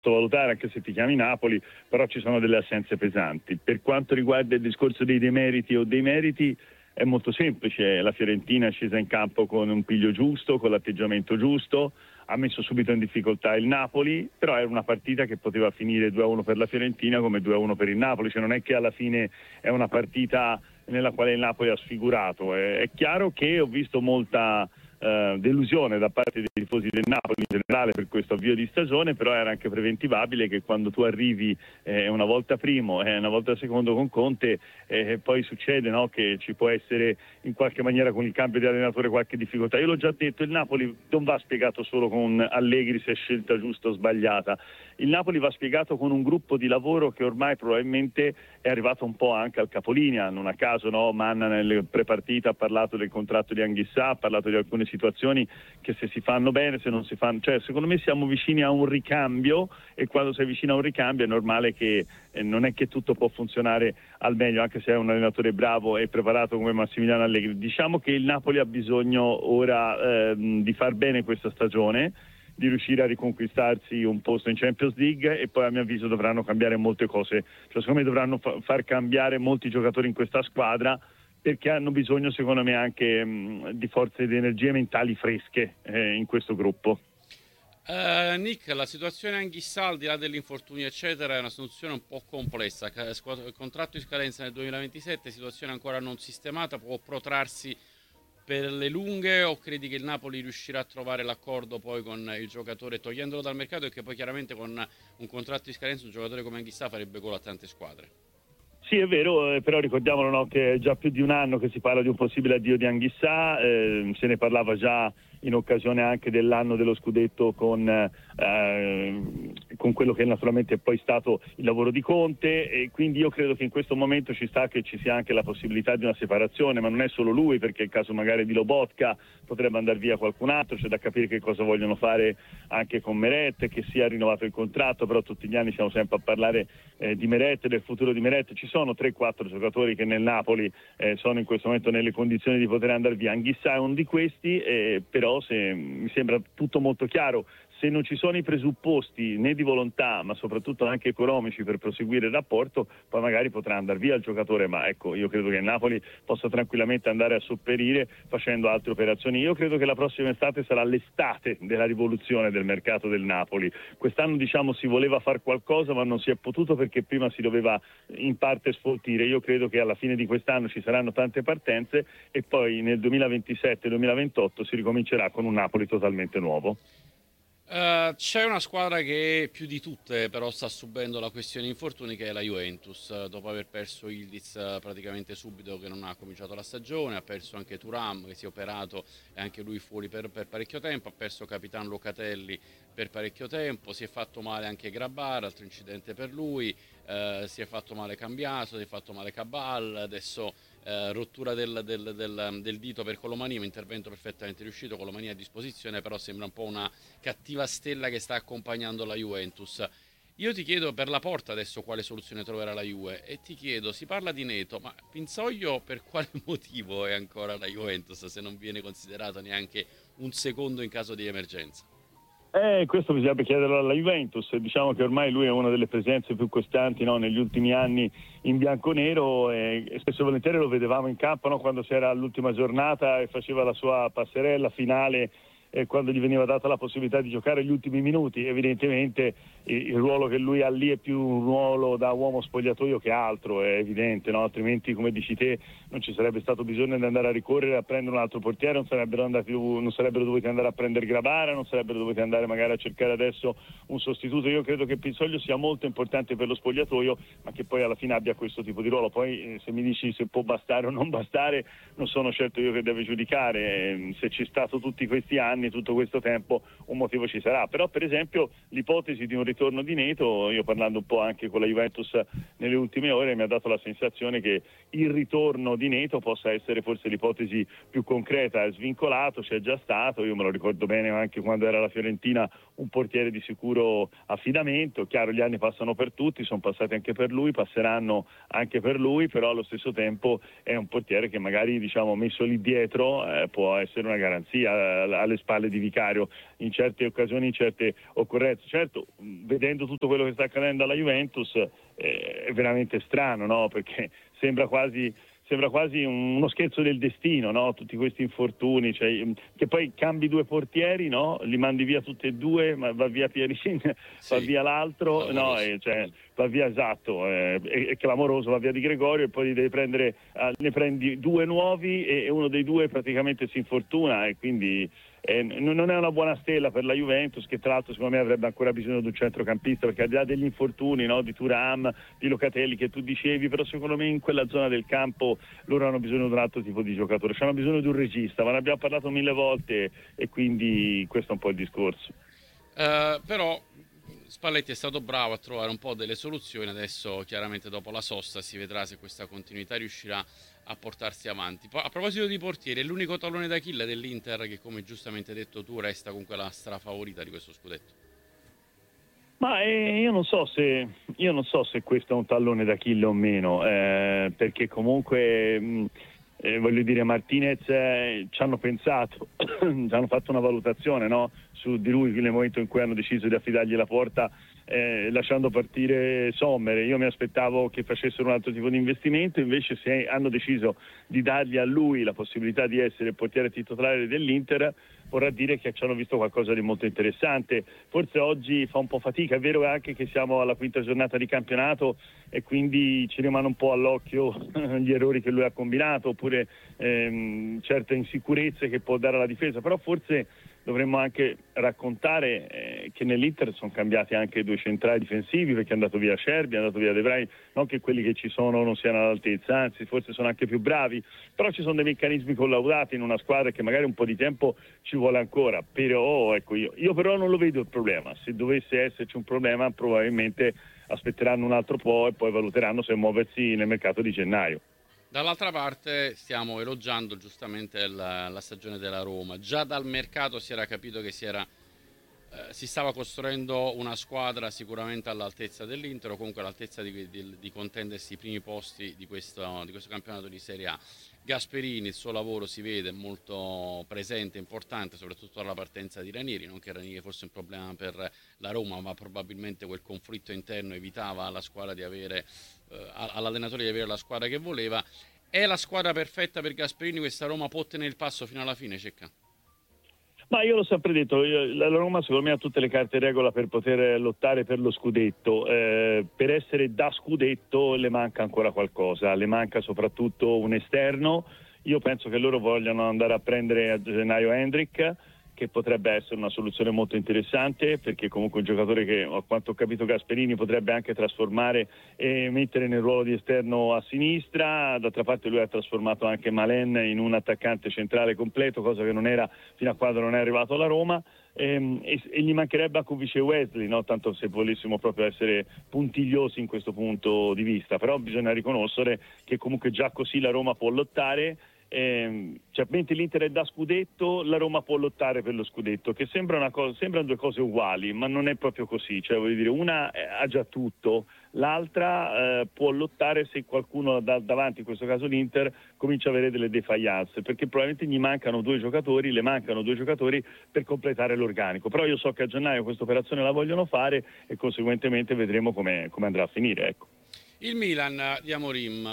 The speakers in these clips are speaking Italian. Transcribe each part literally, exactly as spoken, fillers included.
valutare, anche se ti chiami Napoli, però ci sono delle assenze pesanti. Per quanto riguarda il discorso dei demeriti o dei meriti, è molto semplice. La Fiorentina è scesa in campo con un piglio giusto, con l'atteggiamento giusto, ha messo subito in difficoltà il Napoli, però era una partita che poteva finire due a uno per la Fiorentina come due a uno per il Napoli, cioè non è che alla fine è una partita nella quale il Napoli ha sfigurato. È, è chiaro che ho visto molta Uh, delusione da parte dei tifosi del Napoli in generale per questo avvio di stagione, però era anche preventivabile che quando tu arrivi eh, una volta primo e eh, una volta secondo con Conte eh, poi succede, no, che ci può essere in qualche maniera con il cambio di allenatore qualche difficoltà. Io l'ho già detto, il Napoli non va spiegato solo con Allegri se è scelta giusta o sbagliata, il Napoli va spiegato con un gruppo di lavoro che ormai probabilmente è arrivato un po' anche al capolinea. Non a caso, no, Manna nelle prepartite ha parlato del contratto di Anghissà, ha parlato di alcune situazioni che se si fanno bene, se non si fanno, cioè secondo me siamo vicini a un ricambio, e quando sei vicino a un ricambio è normale che eh, non è che tutto può funzionare al meglio, anche se è un allenatore bravo e preparato come Massimiliano Allegri. Diciamo che il Napoli ha bisogno ora ehm, di far bene questa stagione, di riuscire a riconquistarsi un posto in Champions League, e poi a mio avviso dovranno cambiare molte cose, cioè secondo me dovranno fa- far cambiare molti giocatori in questa squadra, perché hanno bisogno secondo me anche mh, di forze e di energie mentali fresche eh, in questo gruppo. Uh, Nick, la situazione Anghissà, al di là dell'infortunio eccetera, è una situazione un po' complessa. Il contratto in scadenza nel duemilaventisette, situazione ancora non sistemata, può protrarsi per le lunghe, o credi che il Napoli riuscirà a trovare l'accordo poi con il giocatore togliendolo dal mercato, e che poi chiaramente con un contratto in scadenza un giocatore come Anghissà farebbe gol a tante squadre? Sì, è vero, eh, però ricordiamolo, no, che è già più di un anno che si parla di un possibile addio di Anghissà, eh, se ne parlava già in occasione anche dell'anno dello scudetto con, eh, con quello che naturalmente è poi stato il lavoro di Conte, e quindi io credo che in questo momento ci sta che ci sia anche la possibilità di una separazione, ma non è solo lui, perché il caso magari di Lobotka potrebbe andare via qualcun altro, c'è da capire che cosa vogliono fare anche con Meret, che sia rinnovato il contratto, però tutti gli anni siamo sempre a parlare eh, di Meret, del futuro di Meret. Ci sono tre quattro giocatori che nel Napoli eh, sono in questo momento nelle condizioni di poter andare via, Anghissà è uno di questi, eh, però se, mi sembra tutto molto chiaro. Se non ci sono i presupposti né di volontà, ma soprattutto anche economici per proseguire il rapporto, poi magari potrà andare via il giocatore, ma ecco, io credo che il Napoli possa tranquillamente andare a sopperire facendo altre operazioni. Io credo che la prossima estate sarà l'estate della rivoluzione del mercato del Napoli. Quest'anno, diciamo, si voleva far qualcosa, ma non si è potuto perché prima si doveva in parte sfoltire. Io credo che alla fine di quest'anno ci saranno tante partenze, e poi nel duemilaventisette duemilaventotto si ricomincerà con un Napoli totalmente nuovo. Uh, c'è una squadra che più di tutte però sta subendo la questione infortuni, che è la Juventus. Uh, dopo aver perso Ildiz uh, praticamente subito, che non ha cominciato la stagione, ha perso anche Thuram, che si è operato e anche lui fuori per, per parecchio tempo, ha perso Capitan Locatelli per parecchio tempo, si è fatto male anche Grabar, altro incidente per lui, uh, si è fatto male Cambiaso, si è fatto male Cabal, adesso Uh, rottura del, del, del, del dito per Colomani, un intervento perfettamente riuscito, Colomani a disposizione, però sembra un po' una cattiva stella che sta accompagnando la Juventus. Io ti chiedo per la porta adesso quale soluzione troverà la Juve, e ti chiedo, si parla di Neto, ma Pinzoglio per quale motivo è ancora la Juventus se non viene considerato neanche un secondo in caso di emergenza? Eh, questo bisognerebbe chiederlo alla Juventus. Diciamo che ormai lui è una delle presenze più costanti, no, negli ultimi anni in bianconero, e, e spesso e volentieri lo vedevamo in campo, no, quando c'era all'ultima giornata e faceva la sua passerella finale, e quando gli veniva data la possibilità di giocare gli ultimi minuti. Evidentemente il, il ruolo che lui ha lì è più un ruolo da uomo spogliatoio che altro, è evidente, no? Altrimenti, come dici te, non ci sarebbe stato bisogno di andare a ricorrere a prendere un altro portiere, non sarebbero andati, non sarebbero dovuti andare a prendere Grabara, non sarebbero dovuti andare magari a cercare adesso un sostituto. Io credo che Pinsoglio sia molto importante per lo spogliatoio, ma che poi alla fine abbia questo tipo di ruolo. Poi eh, se mi dici se può bastare o non bastare, non sono certo io che deve giudicare. Eh, se ci è stato tutti questi anni, tutto questo tempo, un motivo ci sarà. Però per esempio l'ipotesi di un ritorno di Neto, io parlando un po' anche con la Juventus nelle ultime ore, mi ha dato la sensazione che il ritorno di Neto possa essere forse l'ipotesi più concreta. È svincolato, c'è già stato, io me lo ricordo bene anche quando era la Fiorentina, un portiere di sicuro affidamento. Chiaro, gli anni passano per tutti, sono passati anche per lui, passeranno anche per lui, però allo stesso tempo è un portiere che magari, diciamo, messo lì dietro eh, può essere una garanzia. Alle spalle di Vicario in certe occasioni, in certe occorrenze. Certo, vedendo tutto quello che sta accadendo alla Juventus eh, è veramente strano, no? Perché sembra quasi sembra quasi uno scherzo del destino, no? Tutti questi infortuni, cioè, che poi cambi due portieri, no? Li mandi via tutti e due, ma va via Pierin, sì, va via l'altro, no? E, cioè, va via esatto, eh, è, è clamoroso, va via Di Gregorio e poi li devi prendere, eh, ne prendi due nuovi e, e uno dei due praticamente si infortuna e quindi eh, non è una buona stella per la Juventus, che tra l'altro secondo me avrebbe ancora bisogno di un centrocampista, perché al di là degli infortuni, no? Di Thuram, di Locatelli che tu dicevi, però secondo me in quella zona del campo loro hanno bisogno di un altro tipo di giocatore, hanno bisogno di un regista, ma ne abbiamo parlato mille volte e quindi questo è un po' il discorso. Uh, però Spalletti è stato bravo a trovare un po' delle soluzioni, adesso chiaramente dopo la sosta si vedrà se questa continuità riuscirà a portarsi avanti. A proposito di portieri, è l'unico tallone d'Achille dell'Inter che, come giustamente detto tu, resta comunque la strafavorita di questo scudetto. Ma eh, io non so se io non so se questo è un tallone d'Achille o meno, eh, perché comunque mh, eh, voglio dire Martinez eh, ci hanno pensato, ci hanno fatto una valutazione, no? Su di lui nel momento in cui hanno deciso di affidargli la porta, eh, lasciando partire Sommer. Io mi aspettavo che facessero un altro tipo di investimento, invece se hanno deciso di dargli a lui la possibilità di essere il portiere titolare dell'Inter, vorrà dire che ci hanno visto qualcosa di molto interessante. Forse oggi fa un po' fatica, è vero anche che siamo alla quinta giornata di campionato e quindi ci rimane un po' all'occhio gli errori che lui ha combinato, oppure ehm, certe insicurezze che può dare alla difesa, però forse dovremmo anche raccontare eh, che nell'Inter sono cambiati anche due centrali difensivi, perché è andato via Scerbi, è andato via De Vrij, non che quelli che ci sono non siano all'altezza, anzi forse sono anche più bravi, però ci sono dei meccanismi collaudati in una squadra che magari un po' di tempo ci vuole ancora, però ecco io, io però non lo vedo il problema, se dovesse esserci un problema probabilmente aspetteranno un altro po' e poi valuteranno se muoversi nel mercato di gennaio. Dall'altra parte stiamo elogiando giustamente la, la stagione della Roma. Già dal mercato si era capito che si, era, eh, si stava costruendo una squadra sicuramente all'altezza dell'Inter, o comunque all'altezza di, di, di contendersi i primi posti di questo, di questo campionato di Serie A. Gasperini, il suo lavoro si vede molto presente, importante, soprattutto alla partenza di Ranieri. Non che Ranieri fosse un problema per la Roma, ma probabilmente quel conflitto interno evitava alla squadra di avere, eh, all'allenatore di avere la squadra che voleva. È la squadra perfetta per Gasperini? Questa Roma può tenere il passo fino alla fine, Cecca? Ma io l'ho sempre detto, io, la Roma secondo me ha tutte le carte in regola per poter lottare per lo scudetto, eh, per essere da scudetto le manca ancora qualcosa, le manca soprattutto un esterno. Io penso che loro vogliano andare a prendere a gennaio Hendrik, che potrebbe essere una soluzione molto interessante, perché comunque un giocatore che, a quanto ho capito, Gasperini potrebbe anche trasformare e mettere nel ruolo di esterno a sinistra. D'altra parte lui ha trasformato anche Malen in un attaccante centrale completo, cosa che non era fino a quando non è arrivato alla Roma, e, e, e gli mancherebbe anche un vice Wesley, no? Tanto se volessimo proprio essere puntigliosi in questo punto di vista, però bisogna riconoscere che comunque già così la Roma può lottare. Eh, cioè, mentre l'Inter è da scudetto, la Roma può lottare per lo scudetto, che sembra una cosa, sembrano due cose uguali, ma non è proprio così. Cioè, voglio dire, una ha già tutto, l'altra eh, può lottare se qualcuno da, davanti, in questo caso l'Inter, comincia a avere delle defaillance, perché probabilmente gli mancano due giocatori, le mancano due giocatori per completare l'organico. Però io so che a gennaio questa operazione la vogliono fare e conseguentemente vedremo come andrà a finire, ecco. Il Milan di Amorim,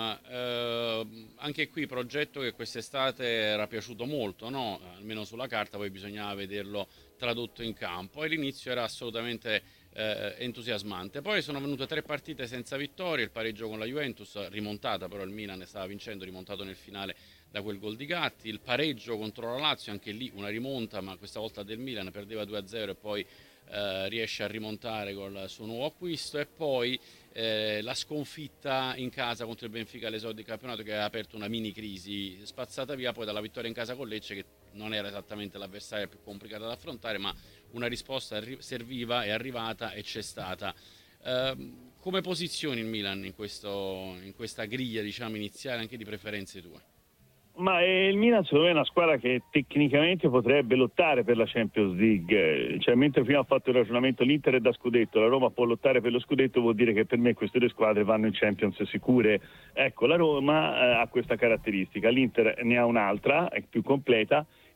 eh, anche qui progetto che quest'estate era piaciuto molto, no? Almeno sulla carta, poi bisognava vederlo tradotto in campo e l'inizio era assolutamente eh, entusiasmante. Poi sono venute tre partite senza vittorie, il pareggio con la Juventus, rimontata però il Milan stava vincendo, rimontato nel finale da quel gol di Gatti, il pareggio contro la Lazio, anche lì una rimonta, ma questa volta del Milan, perdeva due a zero e poi eh, riesce a rimontare col suo nuovo acquisto, e poi Eh, la sconfitta in casa contro il Benfica all'esordio di campionato, che ha aperto una mini crisi, spazzata via poi dalla vittoria in casa con Lecce, che non era esattamente l'avversaria più complicata da affrontare, ma una risposta arri- serviva, è arrivata e c'è stata. Eh, come posizioni il Milan in, questo, in questa griglia, diciamo, iniziale, anche di preferenze tue? Ma il Milan secondo me è una squadra che tecnicamente potrebbe lottare per la Champions League, cioè mentre prima ho fatto il ragionamento l'Inter è da scudetto, la Roma può lottare per lo scudetto, vuol dire che per me queste due squadre vanno in Champions sicure. Ecco, la Roma eh, ha questa caratteristica, l'Inter ne ha un'altra, è più completa,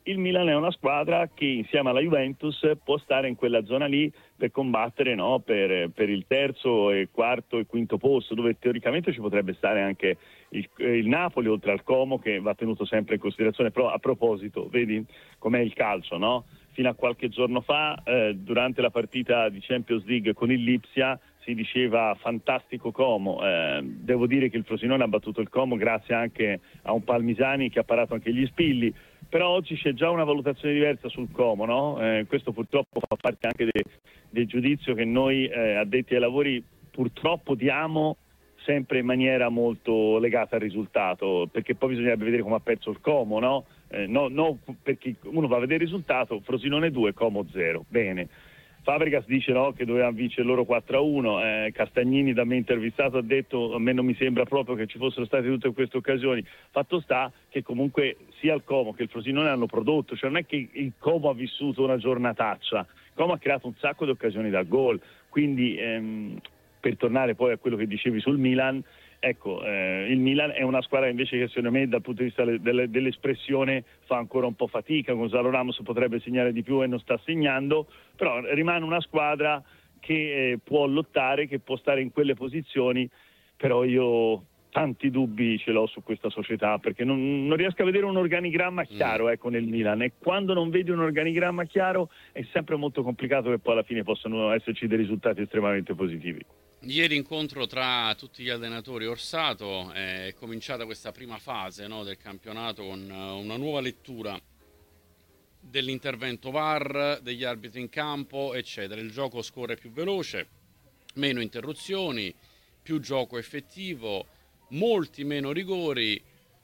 il Milan è una squadra che insieme alla Juventus può stare in quella zona lì per combattere, no, per, per il terzo e quarto e quinto posto, dove teoricamente ci potrebbe stare anche il, il Napoli, oltre al Como, che va tenuto sempre in considerazione. Però a proposito, vedi com'è il calcio, no? Fino a qualche giorno fa, eh, durante la partita di Champions League con il Lipsia, si diceva fantastico Como. Eh, devo dire che il Frosinone ha battuto il Como grazie anche a un Palmisani che ha parato anche gli spilli, però oggi c'è già una valutazione diversa sul Como, no? Eh, questo purtroppo fa parte anche de, del giudizio che noi eh, addetti ai lavori purtroppo diamo sempre in maniera molto legata al risultato, perché poi bisognerebbe vedere come ha perso il Como, no? Eh, no, no, perché uno va a vedere il risultato, Frosinone due, Como zero, bene. Fabregas dice, no, che dovevano vincere loro quattro a uno, eh, Castagnini, da me intervistato, ha detto a me non mi sembra proprio che ci fossero state tutte queste occasioni. Fatto sta che comunque sia il Como che il Frosinone hanno prodotto, cioè non è che il Como ha vissuto una giornataccia, il Como ha creato un sacco di occasioni da gol, quindi ehm, per tornare poi a quello che dicevi sul Milan, ecco, eh, il Milan è una squadra invece che secondo me dal punto di vista delle, dell'espressione fa ancora un po' fatica. Gonzalo Ramos potrebbe segnare di più e non sta segnando, però rimane una squadra che eh, può lottare, che può stare in quelle posizioni, però io tanti dubbi ce l'ho su questa società, perché non, non riesco a vedere un organigramma chiaro, ecco, nel Milan, e quando non vedi un organigramma chiaro è sempre molto complicato che poi alla fine possano esserci dei risultati estremamente positivi. Ieri incontro tra tutti gli allenatori Orsato, è cominciata questa prima fase, no, del campionato con una nuova lettura dell'intervento V A R, degli arbitri in campo, eccetera. Il gioco scorre più veloce, meno interruzioni, più gioco effettivo, molti meno rigori,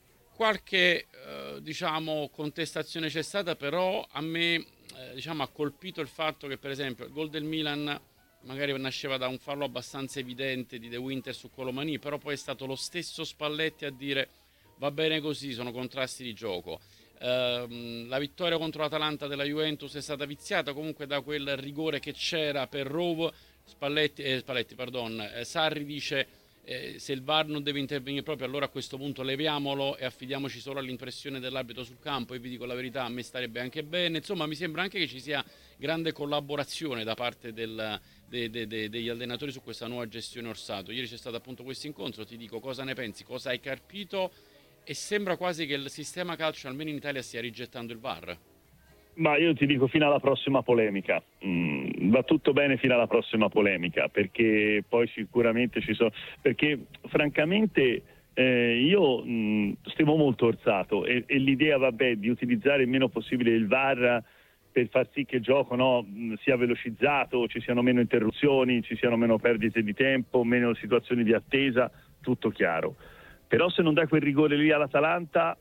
qualche eh, diciamo contestazione c'è stata, però a me eh, diciamo, ha colpito il fatto che per esempio il gol del Milan magari nasceva da un fallo abbastanza evidente di De Winter su Colomani, però poi è stato lo stesso Spalletti a dire va bene così, sono contrasti di gioco. Uh, la vittoria contro l'Atalanta della Juventus è stata viziata comunque da quel rigore che c'era per Rove. Spalletti, eh, Spalletti pardon, eh, Sarri dice eh, se il V A R non deve intervenire proprio, allora a questo punto leviamolo e affidiamoci solo all'impressione dell'arbitro sul campo. E vi dico la verità, a me starebbe anche bene. Insomma, mi sembra anche che ci sia grande collaborazione da parte del, de, de, de, degli allenatori su questa nuova gestione Orsato. Ieri c'è stato appunto questo incontro, ti dico cosa ne pensi, cosa hai capito, e sembra quasi che il sistema calcio almeno in Italia stia rigettando il V A R. Ma io ti dico fino alla prossima polemica, mm, va tutto bene fino alla prossima polemica, perché poi sicuramente ci sono, perché francamente eh, io mh, stimo molto Orsato e, e l'idea vabbè di utilizzare il meno possibile il V A R per far sì che il gioco, no, sia velocizzato, ci siano meno interruzioni, ci siano meno perdite di tempo, meno situazioni di attesa, tutto chiaro. Però se non dai quel rigore lì all'Atalanta,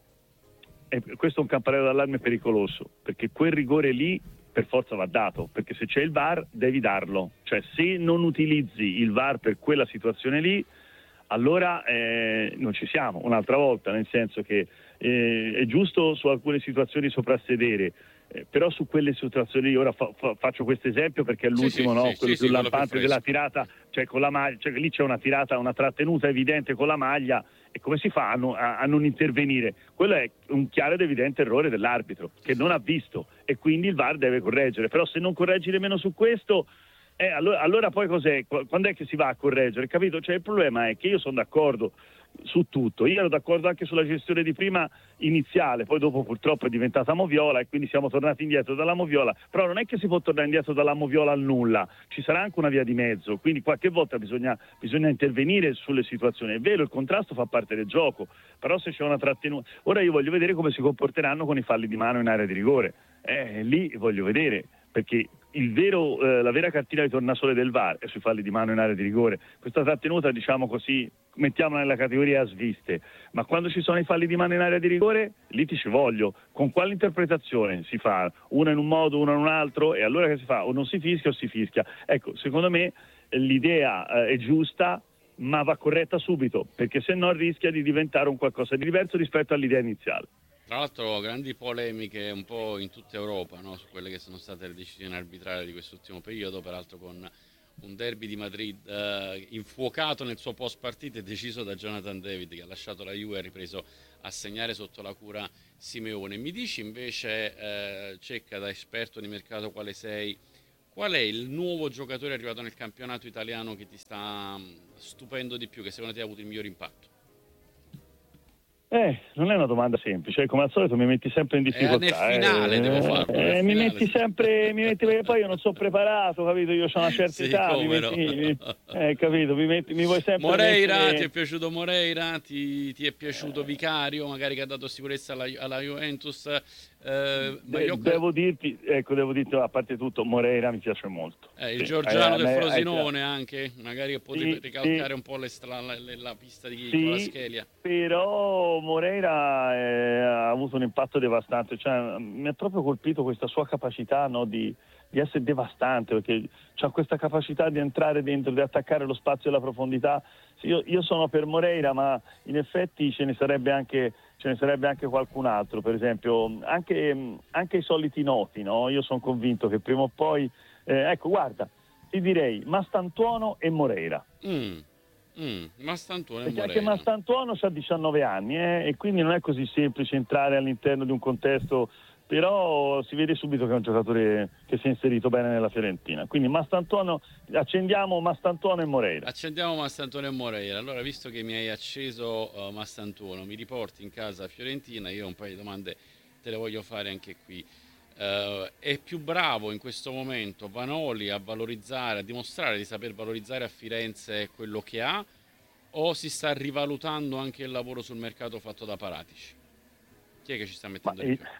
eh, questo è un campanello d'allarme pericoloso, perché quel rigore lì per forza va dato, perché se c'è il V A R devi darlo, cioè se non utilizzi il V A R per quella situazione lì, allora eh, non ci siamo un'altra volta, nel senso che eh, è giusto su alcune situazioni soprassedere, eh, però su quelle situazioni, ora fa, fa, faccio questo esempio perché è l'ultimo, sì, sì, no? sì, quello sì, più sì, lampante quello più della tirata, cioè con la maglia, cioè lì c'è una tirata, una trattenuta evidente con la maglia, e come si fa a non, a, a non intervenire? Quello è un chiaro ed evidente errore dell'arbitro che non ha visto, e quindi il V A R deve correggere. Però se non correggi nemmeno su questo, eh, allora, allora poi cos'è? Quando è che si va a correggere? Capito? Cioè il problema è che io sono d'accordo su tutto, io ero d'accordo anche sulla gestione di prima iniziale, poi dopo purtroppo è diventata Moviola e quindi siamo tornati indietro dalla Moviola, però non è che si può tornare indietro dalla Moviola al nulla, ci sarà anche una via di mezzo, quindi qualche volta bisogna, bisogna intervenire sulle situazioni. È vero, il contrasto fa parte del gioco, però se c'è una trattenuta, ora io voglio vedere come si comporteranno con i falli di mano in area di rigore, eh, lì voglio vedere, perché il vero, eh, la vera cartina di tornasole del V A R è sui falli di mano in area di rigore. Questa trattenuta, diciamo così, mettiamola nella categoria sviste, ma quando ci sono i falli di mano in area di rigore, lì ti ci voglio. Con quale interpretazione si fa? Una in un modo, una in un altro, e allora che si fa? O non si fischia o si fischia. Ecco, secondo me l'idea eh, è giusta, ma va corretta subito, perché se no rischia di diventare un qualcosa di diverso rispetto all'idea iniziale. Tra l'altro grandi polemiche un po' in tutta Europa, no? Su quelle che sono state le decisioni arbitrali di quest'ultimo periodo, peraltro con un derby di Madrid eh, infuocato nel suo post partita e deciso da Jonathan David, che ha lasciato la Juve e ha ripreso a segnare sotto la cura Simeone. Mi dici invece, eh, Cecca, da esperto di mercato quale sei, qual è il nuovo giocatore arrivato nel campionato italiano che ti sta stupendo di più, che secondo te ha avuto il miglior impatto? Eh, non è una domanda semplice, come al solito mi metti sempre in difficoltà. Eh, nel finale eh. devo farlo. Eh, nel mi finale, metti sì. sempre, mi metti perché poi io non sono preparato, capito? Io ho una certa Sì, età, mi come metti, no. mi- eh, capito? Mi, metti, mi vuoi sempre Moreira, mettere... ti è piaciuto Moreira? Ti, ti è piaciuto Vicario, magari che ha dato sicurezza alla, alla Juventus? Eh, De- Maiocca- devo dirti, ecco, devo dirti, a parte tutto, Moreira mi piace molto. eh, il Sì. Giorgiano Eh, del me- eh, Frosinone anche, magari che potrebbe sì, ricalcare sì, un po' le stra- la, le- la pista di sì, Kvaratskhelia. però Moreira eh, ha avuto un impatto devastante, cioè, mi ha proprio colpito questa sua capacità, no, di, di essere devastante, perché ha questa capacità di entrare dentro, di attaccare lo spazio e la profondità. Sì, io, io sono per Moreira, ma in effetti ce ne sarebbe anche, ce ne sarebbe anche qualcun altro, per esempio anche, anche i soliti noti, no? Io sono convinto che prima o poi, eh, ecco, guarda, ti direi Mastantuono e Moreira. Mm, mm, Mastantuono e Perché anche Moreira. Mastantuono ha diciannove anni eh, e quindi non è così semplice entrare all'interno di un contesto, però si vede subito che è un giocatore che si è inserito bene nella Fiorentina. Quindi Mastantuono, accendiamo Mastantuono e Moreira. Accendiamo Mastantuono e Moreira. Allora, visto che mi hai acceso uh, Mastantuono, mi riporti in casa a Fiorentina, io un paio di domande te le voglio fare anche qui. Uh, è più bravo in questo momento Vanoli a valorizzare, a dimostrare di saper valorizzare a Firenze quello che ha, o si sta rivalutando anche il lavoro sul mercato fatto da Paratici? Chi è che ci sta Ma, mettendo di eh, più?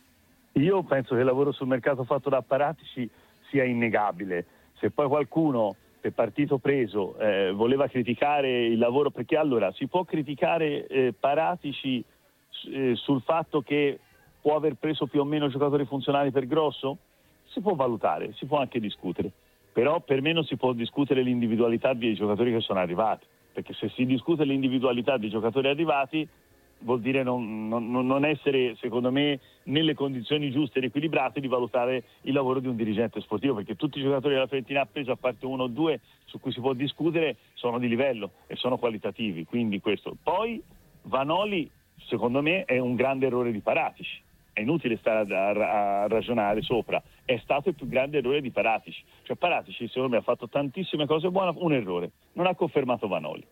io penso che il lavoro sul mercato fatto da Paratici sia innegabile. Se poi qualcuno per partito preso eh, voleva criticare il lavoro, perché allora si può criticare eh, Paratici eh, sul fatto che può aver preso più o meno giocatori funzionali per Grosso? Si può valutare, si può anche discutere, però per me non si può discutere l'individualità dei giocatori che sono arrivati, perché se si discute l'individualità dei giocatori arrivati vuol dire non, non, non essere, secondo me, nelle condizioni giuste ed equilibrate di valutare il lavoro di un dirigente sportivo, perché tutti i giocatori della Fiorentina ha preso, a parte uno o due su cui si può discutere, sono di livello e sono qualitativi, quindi questo. Poi Vanoli, secondo me, è un grande errore di Paratici. È inutile stare a, a, a ragionare sopra, è stato il più grande errore di Paratici. Cioè Paratici secondo me ha fatto tantissime cose buone, un errore, non ha confermato Vanoli.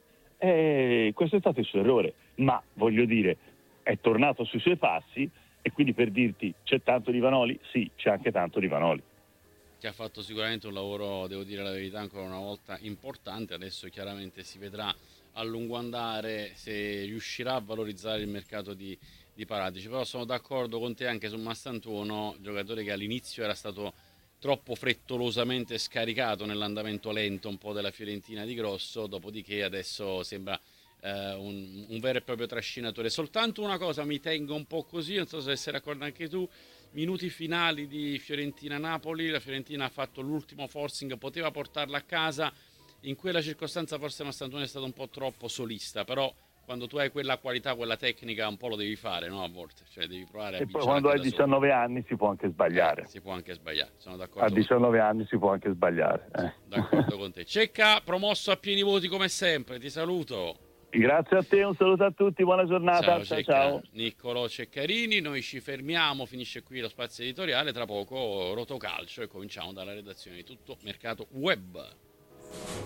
E questo è stato il suo errore, ma voglio dire, è tornato sui suoi passi e quindi per dirti c'è tanto di Vanoli? Sì, c'è anche tanto di Vanoli. Che ha fatto sicuramente un lavoro, devo dire la verità, ancora una volta importante. Adesso chiaramente si vedrà a lungo andare se riuscirà a valorizzare il mercato di, di Paratici, però sono d'accordo con te anche su Mastantuono, giocatore che all'inizio era stato troppo frettolosamente scaricato nell'andamento lento un po' della Fiorentina di Grosso, dopodiché adesso sembra eh, un, un vero e proprio trascinatore. Soltanto una cosa mi tengo un po' così, non so se sei d'accordo anche tu: minuti finali di Fiorentina-Napoli, la Fiorentina ha fatto l'ultimo forcing, poteva portarla a casa, in quella circostanza forse Mastantuono è stato un po' troppo solista, però quando tu hai quella qualità, quella tecnica, un po' lo devi fare, no? A volte, cioè devi provare a E poi vincere quando anche hai da solo. diciannove anni si può anche sbagliare. Eh, si può anche sbagliare, sono A d'accordo con te. diciannove anni si può anche sbagliare. Sì, Eh. d'accordo con te. Cecca, promosso a pieni voti come sempre, ti saluto. Grazie a te, un saluto a tutti, buona giornata. Ciao Ciao Cecca, ciao. Niccolò Ceccarini, noi ci fermiamo, finisce qui lo spazio editoriale, tra poco Rotocalcio e cominciamo dalla redazione di Tutto Mercato Web.